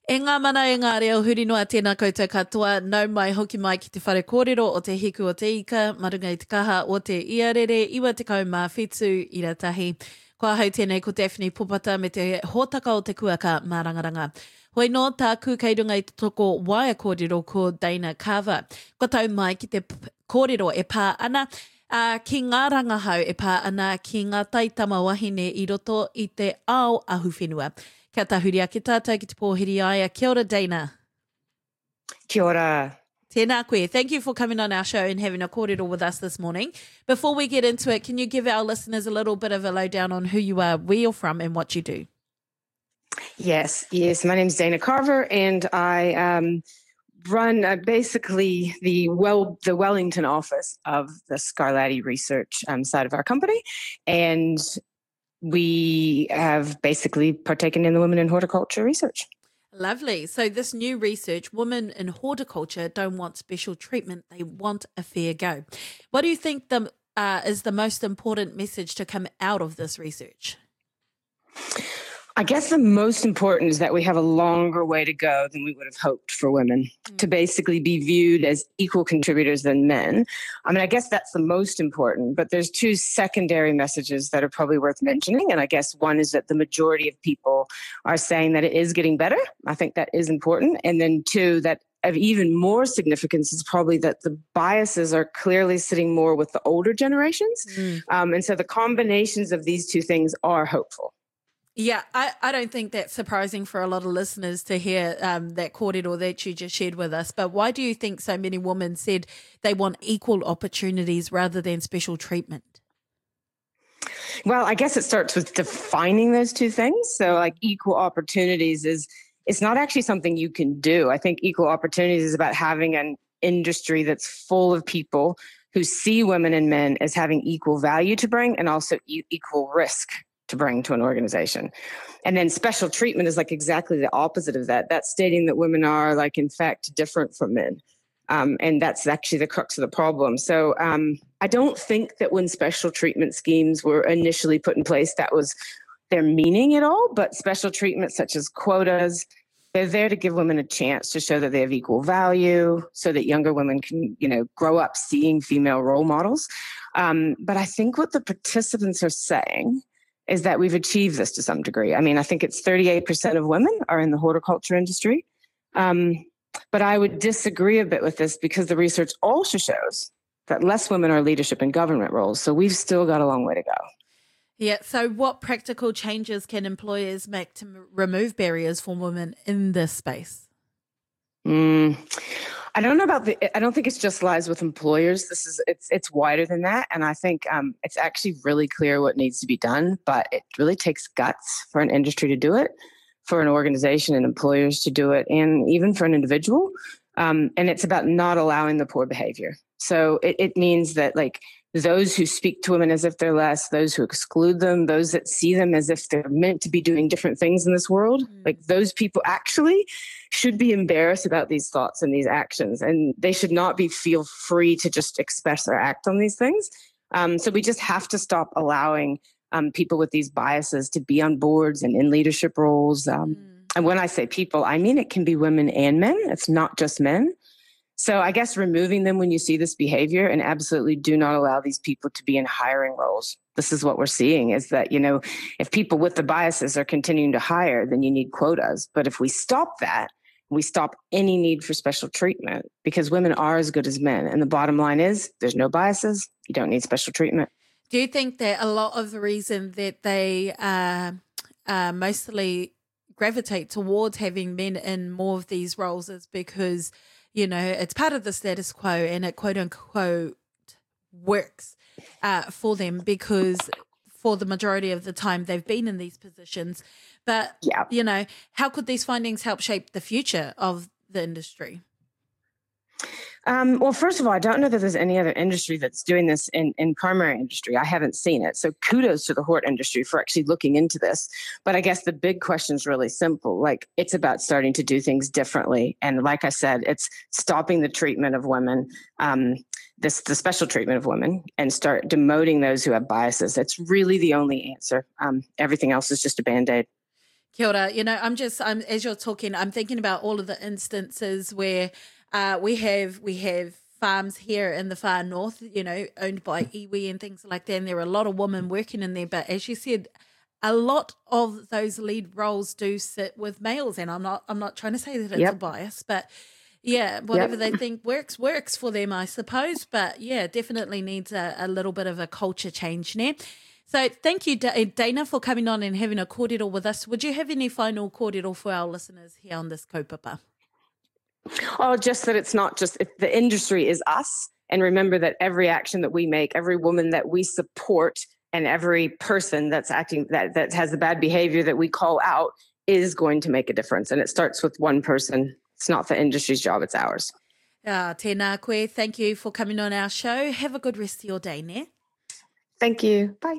E ngā mana e ngā reo huri noa tēnā koutou katoa, nau mai hoki mai ki te whare kōrero o te hiku o te ika, marunga i te kaha o te iarere, iwa te kau mā whetū i ratahi. Kua hau tēnei ko Daphne Pupata me te hōtaka o te kuaka mā rangaranga. Hoi no tā kūkairunga i te toko waia kōrero ko Dana Carver. Ko tau mai ki te kōrero e pā ana, ki ngā rangahau e pā ana ki ngā taitama wahine i roto i te ao ahu whenua. Kia tahuri a ki tātou ki te pōhiri aia. Kia ora, Dana. Kia ora. Tēnā koe. Thank you for coming on our show and having a kōrero with us this morning. Before we get into it, can you give our listeners a little bit of a lowdown on who you are, where you're from and what you do? Yes. My name's Dana Carver, and I run basically the Wellington office of the Scarlatti Research side of our company, and we have basically partaken in the Women in Horticulture research. Lovely. So this new research, women in horticulture don't want special treatment, they want a fair go. What do you think is the most important message to come out of this research? I guess the most important is that we have a longer way to go than we would have hoped for women to basically be viewed as equal contributors than men. I mean, I guess that's the most important, but there's two secondary messages that are probably worth mentioning. And I guess one is that the majority of people are saying that it is getting better. I think that is important. And then two, that of even more significance is probably that the biases are clearly sitting more with the older generations. And so the combinations of these two things are hopeful. Yeah, I don't think that's surprising for a lot of listeners to hear that kōrero that you just shared with us. But why do you think so many women said they want equal opportunities rather than special treatment? Well, I guess it starts with defining those two things. So like equal opportunities it's not actually something you can do. I think equal opportunities is about having an industry that's full of people who see women and men as having equal value to bring and also equal risk to bring to an organization. And then special treatment is like exactly the opposite of that. That's stating that women are like, in fact, different from men. And that's actually the crux of the problem. So I don't think that when special treatment schemes were initially put in place, that was their meaning at all. But special treatment such as quotas, they're there to give women a chance to show that they have equal value so that younger women can, grow up seeing female role models. But I think what the participants are saying is that we've achieved this to some degree. I mean, I think it's 38% of women are in the horticulture industry. But I would disagree a bit with this because the research also shows that less women are leadership in government roles. So we've still got a long way to go. Yeah. So what practical changes can employers make to remove barriers for women in this space? I don't know I don't think it just lies with employers. It's wider than that. And I think it's actually really clear what needs to be done, but it really takes guts for an industry to do it, for an organization and employers to do it, and even for an individual. And it's about not allowing the poor behavior. So it means that like those who speak to women as if they're less, those who exclude them, those that see them as if they're meant to be doing different things in this world, like those people actually should be embarrassed about these thoughts and these actions. And they should not feel free to just express or act on these things. So we just have to stop allowing people with these biases to be on boards and in leadership roles. And when I say people, I mean it can be women and men. It's not just men. So I guess removing them when you see this behavior, and absolutely do not allow these people to be in hiring roles. This is what we're seeing is that, if people with the biases are continuing to hire, then you need quotas. But if we stop that, we stop any need for special treatment because women are as good as men. And the bottom line is there's no biases. You don't need special treatment. Do you think that a lot of the reason that they mostly gravitate towards having men in more of these roles is because it's part of the status quo and it quote unquote works for them because for the majority of the time they've been in these positions. But, how could these findings help shape the future of the industry? Well, first of all, I don't know that there's any other industry that's doing this in primary industry. I haven't seen it. So kudos to the hort industry for actually looking into this. But I guess the big question is really simple. Like it's about starting to do things differently. And like I said, it's stopping the treatment of women, the special treatment of women, and start demoting those who have biases. That's really the only answer. Everything else is just a Band-Aid. Kia ora. You know, I'm as you're talking, I'm thinking about all of the instances where we have farms here in the far north, you know, owned by iwi and things like that. And there are a lot of women working in there. But as you said, a lot of those lead roles do sit with males. And I'm not trying to say that it's a bias, but yeah, whatever they think works for them, I suppose. But yeah, definitely needs a little bit of a culture change there. So thank you, Dana, for coming on and having a kōrero with us. Would you have any final kōrero for our listeners here on this kaupapa? Oh, just that it's not just the industry is us. And remember that every action that we make, every woman that we support, and every person that's acting that has the bad behavior that we call out is going to make a difference. And it starts with one person. It's not the industry's job, it's ours. Tēnā koe. Thank you for coming on our show. Have a good rest of your day, ne? Thank you. Bye.